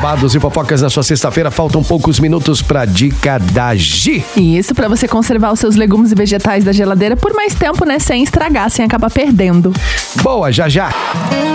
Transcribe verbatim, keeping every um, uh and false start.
babados e fofocas na sua sexta-feira. Faltam poucos minutos pra dica da Gi. E isso pra você conservar os seus legumes e vegetais da geladeira por mais tempo, né? Sem estragar, sem acabar perdendo. Boa, já já.